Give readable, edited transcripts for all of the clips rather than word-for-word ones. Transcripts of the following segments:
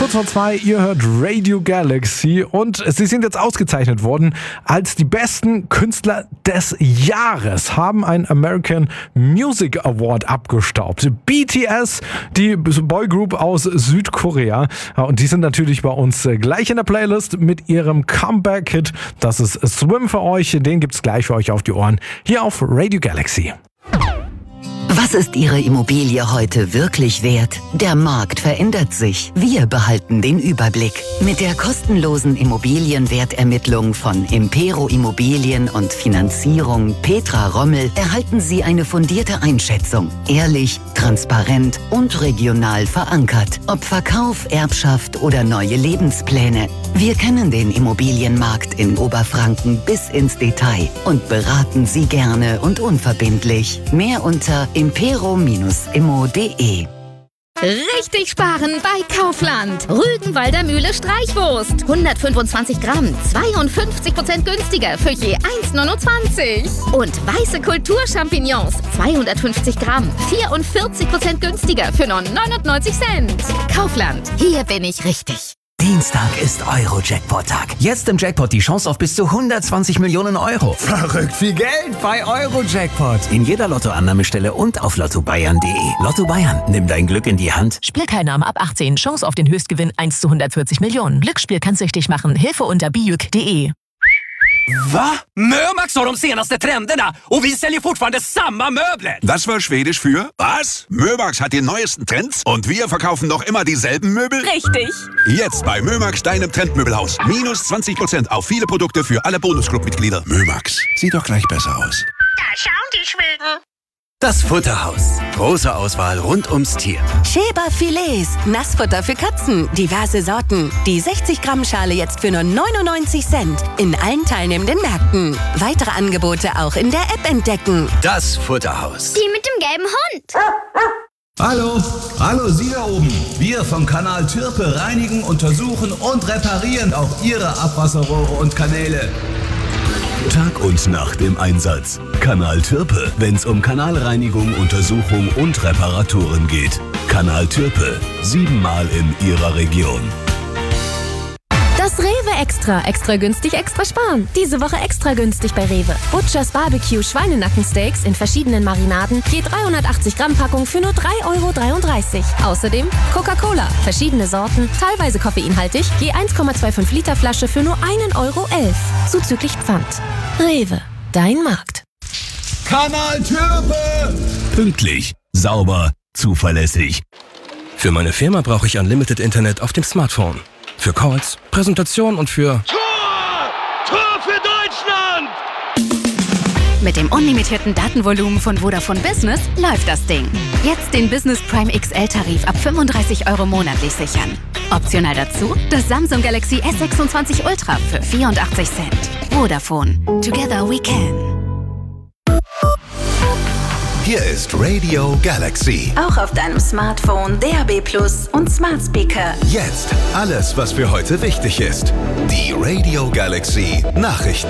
Kurz vor 2, ihr hört Radio Galaxy und sie sind jetzt ausgezeichnet worden als die besten Künstler des Jahres, haben einen American Music Award abgestaubt. BTS, die Boygroup aus Südkorea, und die sind natürlich bei uns gleich in der Playlist mit ihrem Comeback-Hit. Das ist Swim für euch, den gibt's gleich für euch auf die Ohren, hier auf Radio Galaxy. Was ist Ihre Immobilie heute wirklich wert? Der Markt verändert sich. Wir behalten den Überblick. Mit der kostenlosen Immobilienwertermittlung von Impero Immobilien und Finanzierung Petra Rommel erhalten Sie eine fundierte Einschätzung. Ehrlich, transparent und regional verankert. Ob Verkauf, Erbschaft oder neue Lebenspläne. Wir kennen den Immobilienmarkt in Oberfranken bis ins Detail und beraten Sie gerne und unverbindlich. Mehr unter impero-immo.de. Richtig sparen bei Kaufland. Rügenwalder Mühle Streichwurst. 125 Gramm, 52% günstiger für je 1,29. Und weiße Kulturchampignons, 250 Gramm, 44% günstiger für nur 99 Cent. Kaufland, hier bin ich richtig. Dienstag ist Euro-Jackpot-Tag. Jetzt im Jackpot die Chance auf bis zu 120 Millionen Euro. Verrückt viel Geld bei Euro-Jackpot. In jeder Lottoannahmestelle und auf lottobayern.de. Lotto Bayern, nimm dein Glück in die Hand. Spielteilnahme ab 18. Chance auf den Höchstgewinn 1 zu 140 Millionen. Glücksspiel kann süchtig machen. Hilfe unter bijuk.de. Va? Mömax har de senaste trenderna och vi säljer fortfarande samma möbler. Das war schwedisch für was? Mömax hat die neuesten Trends und wir verkaufen noch immer dieselben Möbel? Richtig. Jetzt bei Mömax, deinem Trendmöbelhaus. Minus 20% auf viele Produkte für alle Bonusclub-Mitglieder. Mömax, sieht doch gleich besser aus. Da schauen die Schweden. Das Futterhaus. Große Auswahl rund ums Tier. Schäber Filets. Nassfutter für Katzen. Diverse Sorten. Die 60 Gramm Schale jetzt für nur 99 Cent. In allen teilnehmenden Märkten. Weitere Angebote auch in der App entdecken. Das Futterhaus. Die mit dem gelben Hund. Hallo Sie da oben. Wir vom Kanal Türpe reinigen, untersuchen und reparieren auch Ihre Abwasserrohre und Kanäle. Tag und Nacht im Einsatz. Kanal Türpe, wenn's um Kanalreinigung, Untersuchung und Reparaturen geht. Kanal Türpe, 7-mal in Ihrer Region. Das Rewe Extra. Extra günstig, extra sparen. Diese Woche extra günstig bei Rewe. Butchers Barbecue Schweinenackensteaks in verschiedenen Marinaden. Je 380 Gramm Packung für nur 3,33 €. Außerdem Coca-Cola. Verschiedene Sorten, teilweise koffeinhaltig. Je 1,25 Liter Flasche für nur 1,11 €. Zuzüglich Pfand. Rewe. Dein Markt. Kanal Türpe! Pünktlich, sauber, zuverlässig. Für meine Firma brauche ich Unlimited Internet auf dem Smartphone. Für Calls, Präsentation und für... Tor für Deutschland! Mit dem unlimitierten Datenvolumen von Vodafone Business läuft das Ding. Jetzt den Business Prime XL-Tarif ab 35 € monatlich sichern. Optional dazu das Samsung Galaxy S26 Ultra für 84 Cent. Vodafone. Together we can. Hier ist Radio Galaxy. Auch auf deinem Smartphone, DAB+ und Smart Speaker. Jetzt alles, was für heute wichtig ist. Die Radio Galaxy Nachrichten.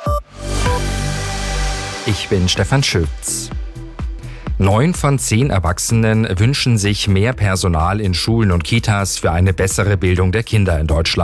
Ich bin Stefan Schütz. 9 von 10 Erwachsenen wünschen sich mehr Personal in Schulen und Kitas für eine bessere Bildung der Kinder in Deutschland.